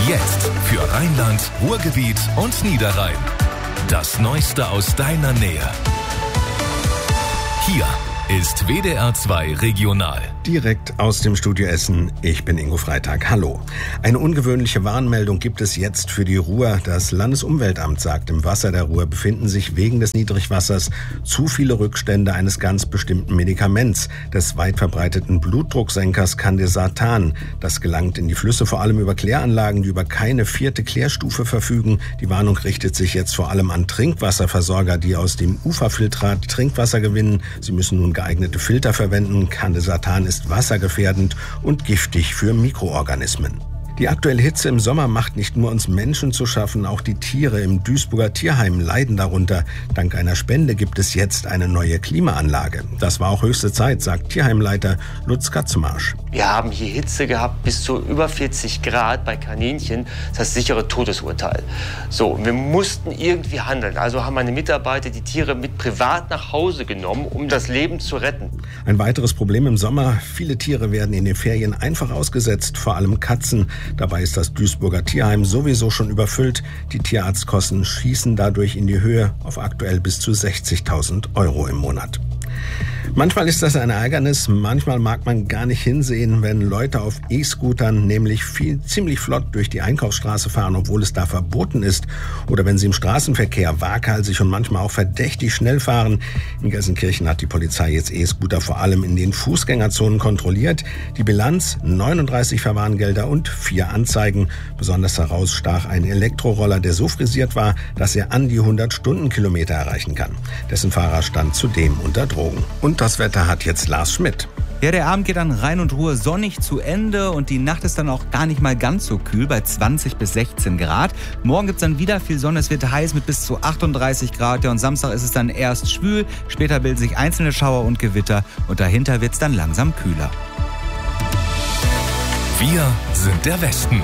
Jetzt für Rheinland, Ruhrgebiet und Niederrhein. Das Neueste aus deiner Nähe. Hier ist WDR 2 Regional. Direkt aus dem Studio Essen, ich bin Ingo Freitag. Hallo. Eine ungewöhnliche Warnmeldung gibt es jetzt für die Ruhr. Das Landesumweltamt sagt, im Wasser der Ruhr befinden sich wegen des Niedrigwassers zu viele Rückstände eines ganz bestimmten Medikaments, des weit verbreiteten Blutdrucksenkers Candesartan. Das gelangt in die Flüsse, vor allem über Kläranlagen, die über keine 4. Klärstufe verfügen. Die Warnung richtet sich jetzt vor allem an Trinkwasserversorger, die aus dem Uferfiltrat Trinkwasser gewinnen. Sie müssen nun geeignete Filter verwenden. Candesartan ist wassergefährdend und giftig für Mikroorganismen. Die aktuelle Hitze im Sommer macht nicht nur uns Menschen zu schaffen, auch die Tiere im Duisburger Tierheim leiden darunter. Dank einer Spende gibt es jetzt eine neue Klimaanlage. Das war auch höchste Zeit, sagt Tierheimleiter Lutz Katzemarsch. Wir haben hier Hitze gehabt bis zu über 40 Grad bei Kaninchen, das heißt sichere Todesurteil. So, wir mussten irgendwie handeln. Also haben meine Mitarbeiter die Tiere mit privat nach Hause genommen, um das Leben zu retten. Ein weiteres Problem im Sommer: viele Tiere werden in den Ferien einfach ausgesetzt, vor allem Katzen. Dabei ist das Duisburger Tierheim sowieso schon überfüllt. Die Tierarztkosten schießen dadurch in die Höhe auf aktuell bis zu 60.000 € im Monat. Manchmal ist das ein Ärgernis, manchmal mag man gar nicht hinsehen, wenn Leute auf E-Scootern nämlich ziemlich flott durch die Einkaufsstraße fahren, obwohl es da verboten ist. Oder wenn sie im Straßenverkehr waghalsig und manchmal auch verdächtig schnell fahren. In Gelsenkirchen hat die Polizei jetzt E-Scooter vor allem in den Fußgängerzonen kontrolliert. Die Bilanz: 39 Verwarngelder und 4 Anzeigen. Besonders herausstach ein Elektroroller, der so frisiert war, dass er an die 100 Stundenkilometer erreichen kann. Dessen Fahrer stand zudem unter Drogen. Und das Wetter hat jetzt Lars Schmidt. Ja, der Abend geht an Rhein und Ruhr sonnig zu Ende und die Nacht ist dann auch gar nicht mal ganz so kühl, bei 20 bis 16 Grad. Morgen gibt's dann wieder viel Sonne, es wird heiß mit bis zu 38 Grad. Ja, und Samstag ist es dann erst schwül, später bilden sich einzelne Schauer und Gewitter und dahinter wird's dann langsam kühler. Wir sind der Westen.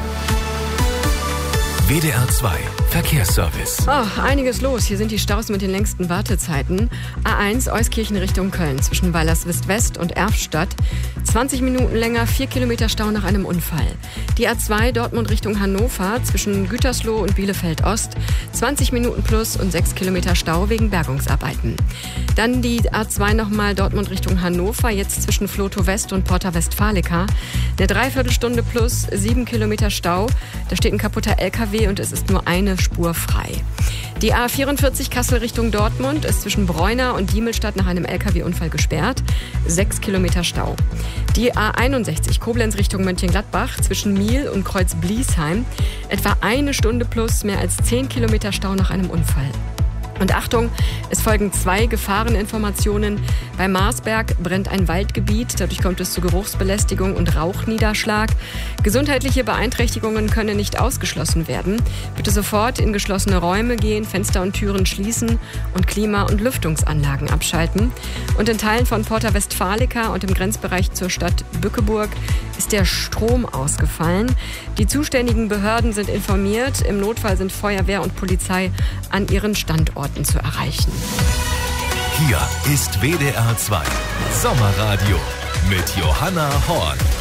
WDR 2 Verkehrsservice. Oh, einiges los. Hier sind die Staus mit den längsten Wartezeiten. A1 Euskirchen Richtung Köln zwischen Weilerswist West und Erftstadt. 20 Minuten länger, 4 Kilometer Stau nach einem Unfall. Die A2 Dortmund Richtung Hannover zwischen Gütersloh und Bielefeld Ost. 20 Minuten plus und 6 Kilometer Stau wegen Bergungsarbeiten. Dann die A2 nochmal Dortmund Richtung Hannover, jetzt zwischen Flotow West und Porta Westfalica. Eine Dreiviertelstunde plus 7 Kilometer Stau. Da steht ein kaputter LKW und es ist nur eine Spur frei. Die A44 Kassel Richtung Dortmund ist zwischen Bräuna und Diemelstadt nach einem LKW-Unfall gesperrt. 6 Kilometer Stau. Die A61 Koblenz Richtung Mönchengladbach zwischen Miel und Kreuz-Bliesheim. Etwa eine Stunde plus mehr als 10 Kilometer Stau nach einem Unfall. Und Achtung, es folgen 2 Gefahreninformationen. Bei Marsberg brennt ein Waldgebiet, dadurch kommt es zu Geruchsbelästigung und Rauchniederschlag. Gesundheitliche Beeinträchtigungen können nicht ausgeschlossen werden. Bitte sofort in geschlossene Räume gehen, Fenster und Türen schließen und Klima- und Lüftungsanlagen abschalten. Und in Teilen von Porta Westfalica und im Grenzbereich zur Stadt Bückeburg ist der Strom ausgefallen. Die zuständigen Behörden sind informiert. Im Notfall sind Feuerwehr und Polizei an ihren Standorten zu erreichen. Hier ist WDR 2 Sommerradio mit Johanna Horn.